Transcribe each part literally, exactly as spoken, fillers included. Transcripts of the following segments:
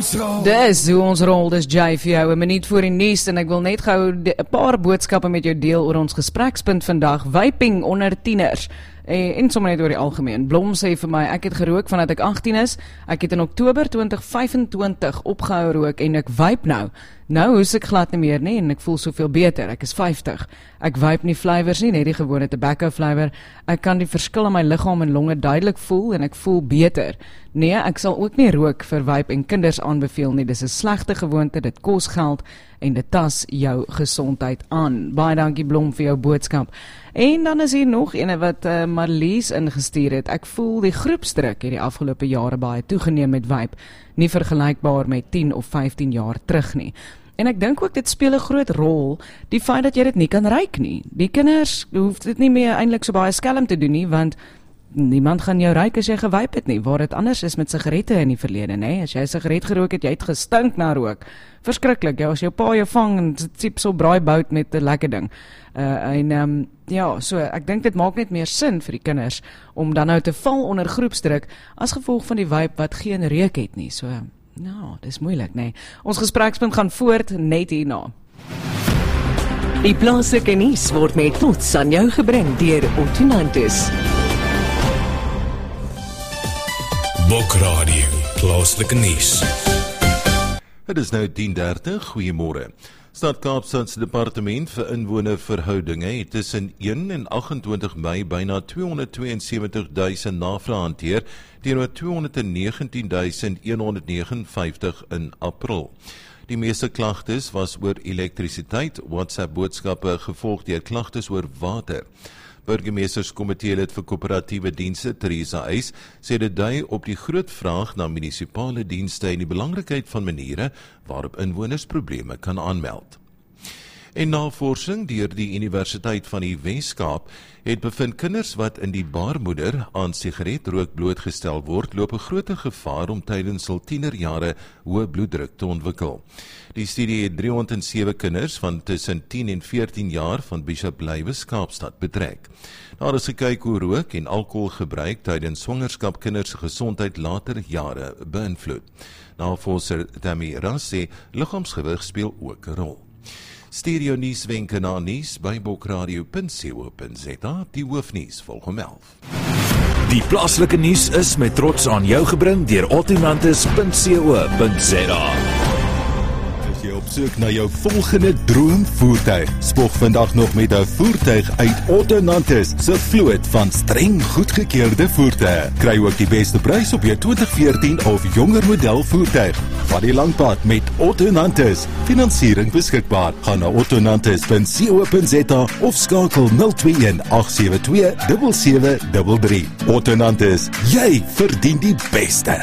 ons rol. Dis hoe ons rol, dis Jay vir jou, 'n minuut voor die nuus en ek wil net gou 'n paar boodskappe met jou deel oor ons gesprekspunt vandag, vaping onder tieners. En sommer net oor die algemeen. Blom sê vir my, ek het gerook vandat ek agttien is, ek het in Oktober twintig vyf en twintig opgehou rook en ek vape nou. Nou hoes ek glad nie meer nie en ek voel soveel beter, ek is vyftig. Ek vape nie flavours nie, net die gewone tobacco flavor. Ek kan die verskil in my liggaam en longe duidelik voel en ek voel beter. Nee, ek sal ook nie rook vir vape en kinders aanbeveel nie, dis 'n slegte gewoonte, dit kos geld en dit tas jou gesondheid aan. Baie dankie Blom vir jou boodskap. En dan is hier nog ene wat uh, Marlies ingestuur het. Ek voel die groepsdruk het die afgelope jare baie toegeneem met vape, nie vergelykbaar met tien of vyftien jaar terug nie. En ek dink ook dit speel 'n groot rol, die feit dat jy dit nie kan ruik nie. Die kinders hoef dit nie meer eintlik so baie skelm te doen nie, want niemand gaan jou ruik as jy gevape het nie, waar dit anders is met sigarette in die verlede, nê? As jy 'n sigaret gerook het, jy het gestink na rook. Verskriklik, ja, as jou pa jou vang en tip so braaibou met 'n lekker ding. Uh, en um, ja, so ek dink dit maak net meer sin vir die kinders om dan nou te val onder groepsdruk as gevolg van die vape wat geen reuk het nie. So, nou, dis moeilik, nê? Ons gesprekspunt gaan voort net hierna. Die plaaslike nuus word met trots aan jou gebring deur Ottonantis. Bokradio, plaaslike nuus. Het is nou tien dertig, goeiemôre. Stad Kaapstad se departement vir inwonerverhoudinge het tussen een en agentwintig Mei byna tweehonderdtweeënsewentigduisend navrae hanteer teenoor tweehonderdnegentienduisend honderdnegenvyftig in April. Die meeste klagtes was oor elektrisiteit, WhatsApp boodskappe gevolg deur klagtes oor water. Burgemeesterskomitee lid vir koöperatiewe dienste, Theresa Eis, sê dit dui op die groot vraag na munisipale dienste en die belangrikheid van maniere waarop inwoners probleme kan aanmeld. En navorsing deur die Universiteit van die Wes-Kaap het bevind kinders wat in die baarmoeder aan sigaretrook blootgestel word, loop 'n groter gevaar om tydens hul tienerjare hoë bloeddruk te ontwikkel. Die studie het driehonderdsewe kinders van tussen tien en veertien jaar van Bishop Lywes, Kaapstad betrek. Daar is gekyk hoe rook en alkoholgebruik tydens swangerskap kinders se gesondheid later jare beïnvloed. Navorser Tammy Ras sê liggaamsgewig speel ook 'n rol. Stuur jou nuuswenke na nuus by bokradio punt co punt za. Die hoofnuus volg om elf. Die plaaslike nuus is met trots aan jou gebring deur ottonantis punt co punt za. As jy op soek na jou volgende droomvoertuig, spog vandag nog met 'n voertuig uit Ottonantis se vloot van streng goedgekeurde voertuie. Kry ook die beste prys op jou twintig veertien of jonger model voertuig. Vat die lang pad met Ottonantis. Finansiering beskikbaar. Gaan na ottonantis punt co punt za of skakel nul twee een agt sewe twee sewe sewe drie drie. Ottonantis, jy verdien die beste.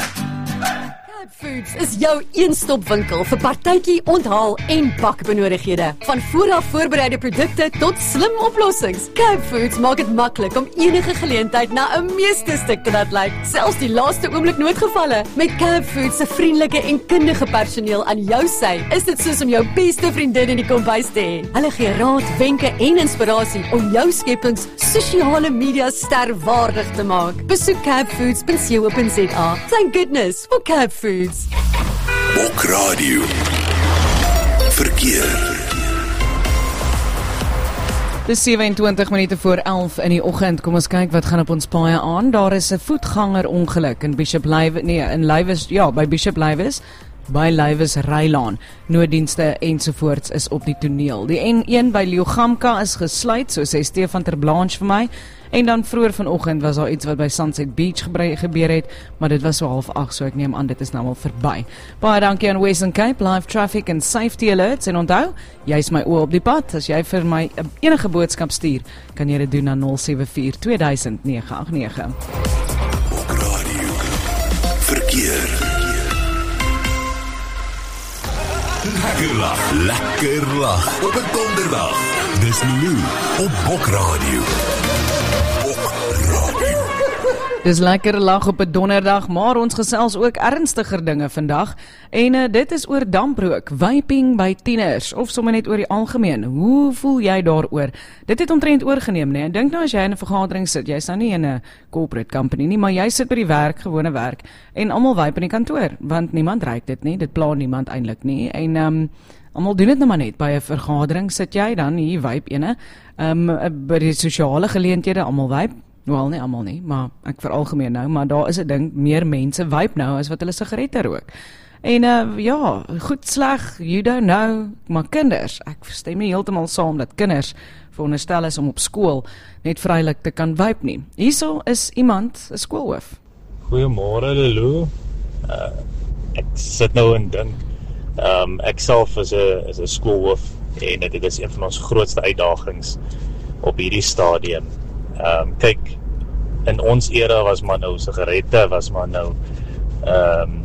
Foods is jou een-stop winkel vir partytjie, onthaal en bakbenodighede. Van vooraf voorbereide produkte tot slim oplossings. Cape Foods maak dit maklik om enige geleentheid na 'n meesterstuk te laat lyk, selfs die laaste oomblik noodgevalle. Met Cape Foods se vriendelike en kundige personeel aan jou sy, is dit soos om jou beste vriendin in die kombuis te hê. Hulle gee raad, wenke en inspirasie om jou skepings sosiale media sterwaardig te maak. Besoek cape foods punt co punt za. Thank goodness for Cape Foods. Bokradio. Verkeer. Dis sewe-en-twintig minute voor elf in die oggend. Kom ons kyk wat gaan op ons paaie aan. Daar is 'n voetganger ongeluk in Bishop Lywes, nee, in Lywes, ja, by Bishop Lywes. By Lywes Rylaan. Nooddienste ensovoorts is op die toneel. Die N een by Leogamka is gesluit, so sê Stefan Terblanche vir my. En dan vroeër vanoggend was daar iets wat by Sunset Beach gebeur het, maar dit was so half agt, so ek neem aan dit is nou al verby. Baie dankie aan Western Cape, Live Traffic and Safety Alerts, en onthou, jy's my oë op die pad. As jy vir my enige boodskap stuur, kan jy dit doen na nul sewe vier twee duisend nege agt nege. Bokradio. Verkeer. Lekker lag, lekker lag, op 'n donderdag. Dis Lou op Bokradio. Bokradio. Dis lekker lag op 'n donderdag, maar ons gesels ook ernstiger dinge vandag. En uh, dit is oor damprook, vaping by tieners, of sommer net oor die algemeen. Hoe voel jy daaroor? Dit het omtrent oorgeneem, nee. En dink nou as jy in 'n vergadering sit, jy's nou nie in 'n corporate company nie, maar jy sit by die werk, gewone werk, en almal vape in die kantoor, want niemand ruik dit nie, dit pla niemand eintlik nie. En um, almal doen dit nou maar net. By 'n vergadering sit jy dan hier vape ene, um, by die sosiale geleenthede almal vape. Wel nie almal nie, maar ek veralgemeen nou, maar daar is 'n ding, meer mense vape nou as wat hulle sigarette rook. En uh, ja, goed sleg, you don't know, maar kinders, ek stem nie heeltemal saam dat kinders veronderstel is om op skool net vrylik te kan vape nie. Hierso is iemand, 'n skoolhoof. Goeiemôre Lulu. Uh, ek sit nou en dink, um, ek self is 'n is 'n skoolhoof en dit is een van ons grootste uitdagings op hierdie stadium. Um, kyk, in ons era was maar nou sigarette, was maar nou um,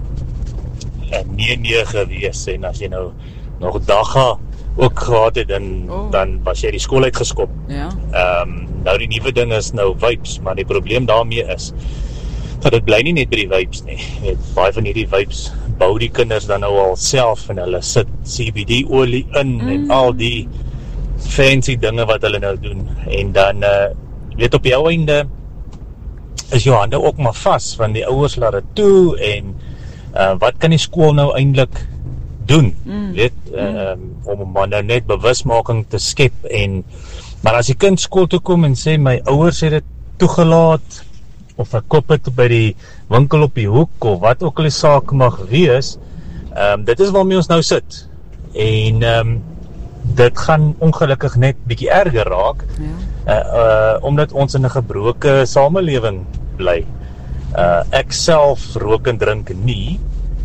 nee nee gewees, en as jy nou nog dagga ook gehad het, dan, oh. dan was jy die skool uitgeskop. Ja. Um, nou die nuwe ding is nou vapes, maar die probleem daarmee is dat dit bly nie net by die vapes nie. Weet, baie van hierdie vapes bou die kinders dan nou al self, en hulle sit C B D olie in, mm. en al die fancy dinge wat hulle nou doen, en dan uh, weet op jou einde is jou hande ook maar vas, want die ouers laat dit toe, en uh, wat kan die skool nou eintlik doen, mm. weet, uh, um, om maar nou net bewusmaking te skep, en maar as die kind skool toe kom en sê, my ouers het dit toegelaat, of ek koop het by die winkel op die hoek, of wat ook al die saak mag wees, um, dit is waarmee ons nou sit, en um, dit gaan ongelukkig net bietjie erger raak, ja. uh, uh, omdat ons in 'n gebroke samelewing bly. Uh, ek self rook en drink nie,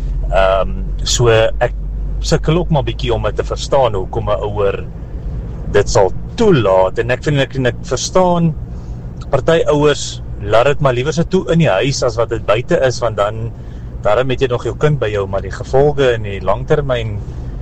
um, so ek sukkel ook maar bietjie om dit te verstaan, hoekom 'n ouer dit sal toelaat, en ek vind ek, ek verstaan, party ouers laat dit maar liewer so toe in die huis, as wat dit buite is, want dan, daarom het jy nog jou kind by jou, maar die gevolge in die langtermyn,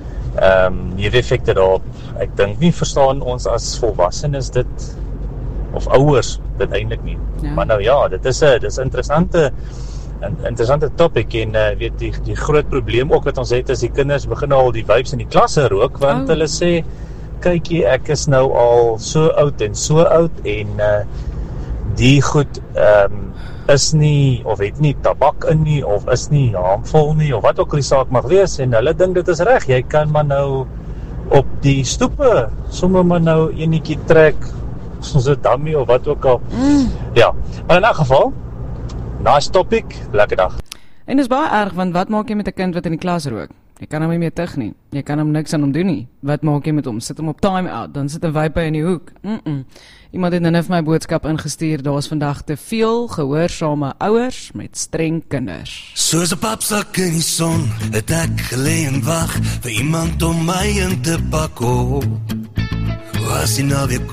um, neeweffekte daarop, ek dink nie verstaan ons as volwassenes dit, of ouers dit eintlik nie, ja. Maar nou ja, dit is 'n dis 'n interessante Een interessante topic, en uh, weet die, die groot probleem ook wat ons het, is die kinders begin al die vapes in die klasse rook, want oh. hulle sê, kykie, ek is nou al so oud en so oud, en uh, die goed um, is nie, of het nie tabak in nie, of is nie harmvol nie, of wat ook die saak mag wees, en hulle dink dit is reg, jy kan maar nou op die stoepe, sommer maar nou enetjie trek, soos 'n dummy, of wat ook al, mm. ja, maar in elk geval, nice topic, lekker dag. En dis baie erg, want wat maak jy met 'n kind wat in die klas rook? Jy kan hom nie meer tig nie. Jy kan hom niks aan hom doen nie. Wat maak jy met hom? Sit hom op time out, dan sit 'n vape in die hoek. Mm -mm. Iemand het net my boodskap ingestuur, daar's vandag te veel gehoorsame ouers met streng kinders. Soos 'n papsak in die son, het ek gelê en wag vir iemand om my in te pak op. Was hy nou weer